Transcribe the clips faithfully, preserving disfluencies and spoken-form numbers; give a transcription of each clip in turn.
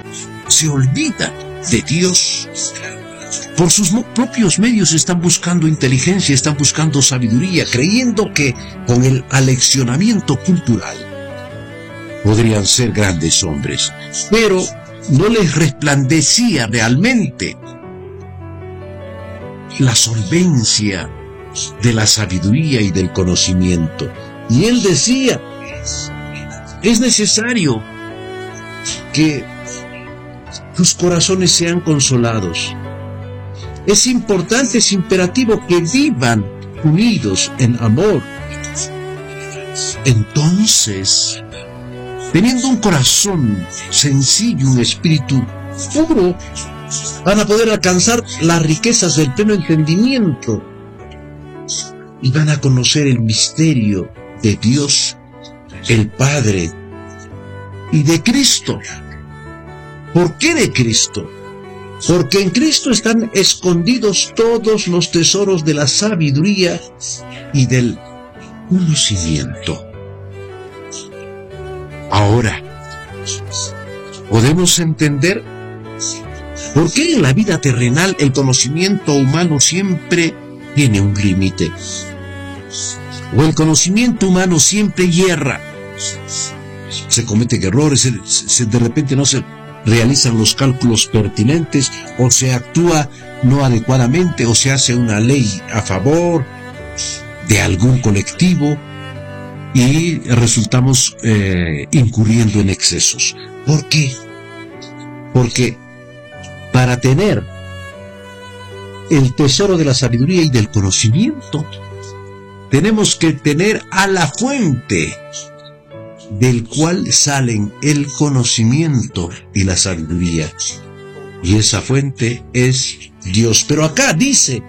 se olvidan de Dios. Por sus propios medios están buscando inteligencia, están buscando sabiduría, creyendo que con el aleccionamiento cultural podrían ser grandes hombres, pero no les resplandecía realmente la solvencia de la sabiduría y del conocimiento. Y él decía, es necesario que tus corazones sean consolados. Es importante, es imperativo que vivan unidos en amor. Entonces, teniendo un corazón sencillo, un espíritu puro, van a poder alcanzar las riquezas del pleno entendimiento y van a conocer el misterio de Dios, el Padre, y de Cristo. ¿Por qué de Cristo? Porque en Cristo están escondidos todos los tesoros de la sabiduría y del conocimiento. Ahora, podemos entender por qué en la vida terrenal el conocimiento humano siempre tiene un límite. O el conocimiento humano siempre hierra. Se cometen errores, se, se, de repente no se realizan los cálculos pertinentes, o se actúa no adecuadamente, o se hace una ley a favor de algún colectivo y resultamos eh, incurriendo en excesos. ¿Por qué? Porque para tener el tesoro de la sabiduría y del conocimiento, tenemos que tener a la fuente del cual salen el conocimiento y la sabiduría. Y esa fuente es Dios. Pero acá dice,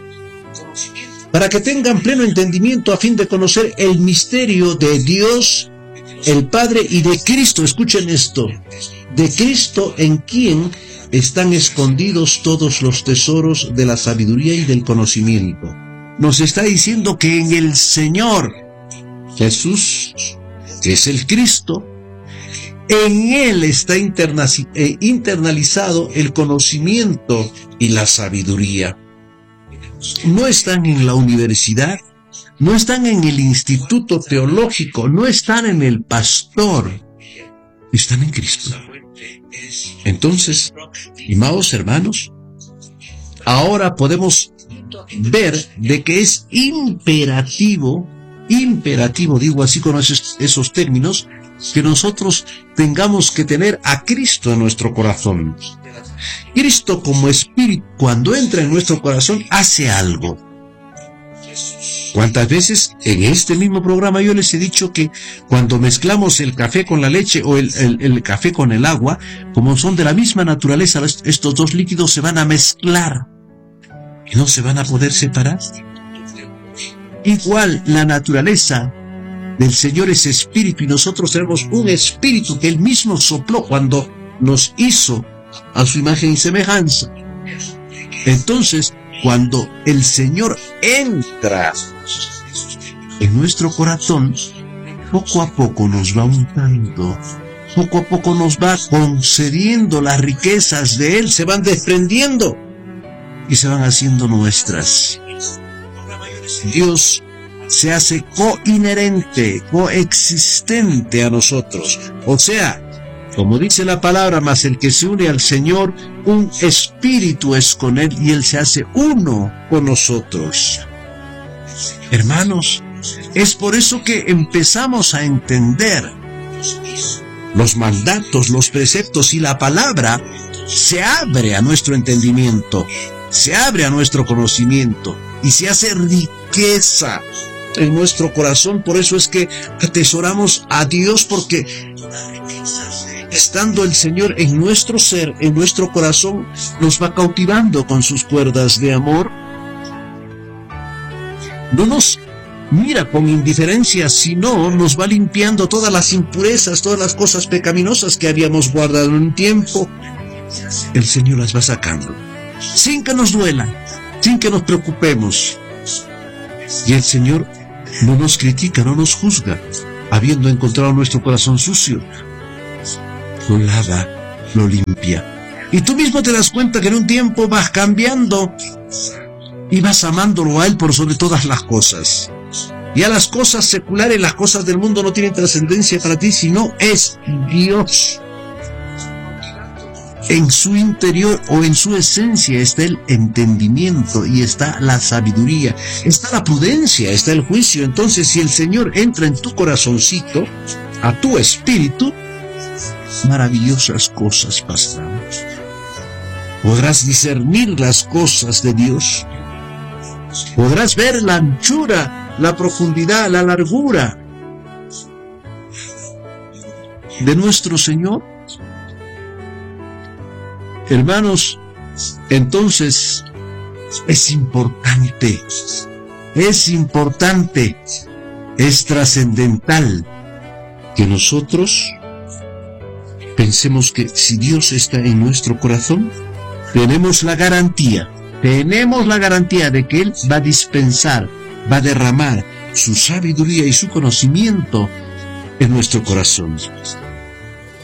para que tengan pleno entendimiento a fin de conocer el misterio de Dios, el Padre, y de Cristo. Escuchen esto, de Cristo, en quien están escondidos todos los tesoros de la sabiduría y del conocimiento. Nos está diciendo que en el Señor Jesús, que es el Cristo, en Él está internalizado el conocimiento y la sabiduría. No están en la universidad, no están en el instituto teológico, no están en el pastor, están en Cristo. Entonces, amados hermanos, ahora podemos ver de que es imperativo, imperativo, digo así con esos, esos términos, que nosotros tengamos que tener a Cristo en nuestro corazón. Cristo como Espíritu, cuando entra en nuestro corazón, hace algo. ¿Cuántas veces en este mismo programa yo les he dicho que cuando mezclamos el café con la leche o el, el, el café con el agua, como son de la misma naturaleza, estos dos líquidos se van a mezclar y no se van a poder separar? Igual la naturaleza del Señor es espíritu y nosotros tenemos un espíritu que Él mismo sopló cuando nos hizo a su imagen y semejanza. Entonces, cuando el Señor entra en nuestro corazón, poco a poco nos va untando, poco a poco nos va concediendo las riquezas de Él, se van desprendiendo y se van haciendo nuestras. Dios se hace coinherente, coexistente a nosotros. O sea, como dice la palabra, mas el que se une al Señor, un espíritu es con Él y Él se hace uno con nosotros. Hermanos, es por eso que empezamos a entender los mandatos, los preceptos, y la palabra se abre a nuestro entendimiento, se abre a nuestro conocimiento y se hace riqueza en nuestro corazón. Por eso es que atesoramos a Dios, porque estando el Señor en nuestro ser, en nuestro corazón, nos va cautivando con sus cuerdas de amor. No nos mira con indiferencia, sino nos va limpiando todas las impurezas, todas las cosas pecaminosas que habíamos guardado en un tiempo. El Señor las va sacando, sin que nos duela, sin que nos preocupemos. Y el Señor no nos critica, no nos juzga, habiendo encontrado nuestro corazón sucio. Lo lava lo limpia. Y tú mismo te das cuenta que en un tiempo vas cambiando y vas amándolo a Él por sobre todas las cosas. Y a las cosas seculares, las cosas del mundo no tienen trascendencia para ti, sino es Dios. En su interior o en su esencia está el entendimiento y está la sabiduría, está la prudencia, está el juicio. Entonces, si el Señor entra en tu corazoncito, a tu espíritu, maravillosas cosas pasarán. Podrás discernir las cosas de Dios. Podrás ver la anchura, la profundidad, la largura de nuestro Señor. Hermanos, entonces es importante, es importante, es trascendental que nosotros pensemos que si Dios está en nuestro corazón, tenemos la garantía, tenemos la garantía de que Él va a dispensar, va a derramar su sabiduría y su conocimiento en nuestro corazón.